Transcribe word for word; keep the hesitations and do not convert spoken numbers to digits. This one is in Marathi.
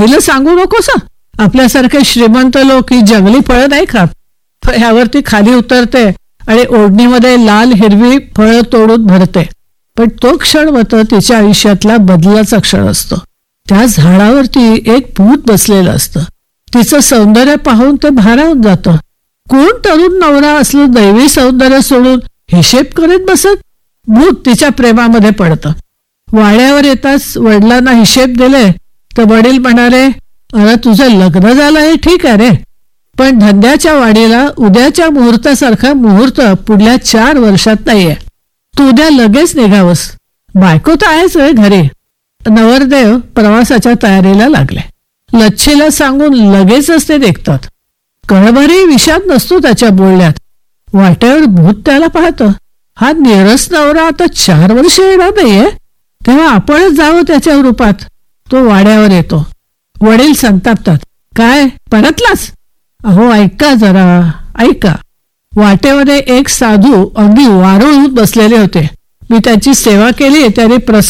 पहिलं सांगू नकोस हं. आपल्यासारखे श्रीमंत लोक ही जंगली फळं नाही खात. ह्यावरती खाली उतरते आणि ओढणीमध्ये लाल हिरवी फळं तोडून भरते. पण तो क्षण मात्र तिच्या आयुष्यातला बदलाचा क्षण असतो. त्या झाडावरती एक भूत बसलेलं असतं. तिचं सौंदर्य पाहून ते भारावून जातं. कोण तरुण नवरा असलं दैवी सौंदर्य सोडून हिशेब करत बसत. भूत तिच्या प्रेमामध्ये पडतं. वाड्यावर येताच वडिलांना हिशेब दिले तर वडील म्हणाले, अरे तुझं लग्न झालं हे ठीक आहे रे, पण धंद्याच्या वाडीला उद्याच्या मुहूर्तासारखा मुहूर्त पुढल्या चार वर्षात नाहीये. तू उद्या लगेच निघावस. बायको तर आहेच रे घरी. नवरदेव प्रवासाच्या तयारीला लागले. लच्छीला सांगून लगेचच ते निघतात. कळभरी विषाद नसतो त्याच्या बोलण्यात. वाटेवर भूत त्याला पाहतं. हा निरस नवरा आता चार वर्ष येणार नाहीये, तेव्हा आपणच जावं त्याच्या रूपात. तो वाड्यावर येतो. वडील संतापतात. काय परतलास? अहो ऐका जरा, ऐका. वाटेमध्ये एक साधू अगदी वारुळ होत बसलेले होते. मी त्यांची सेवा केली. त्यांनी प्रसाद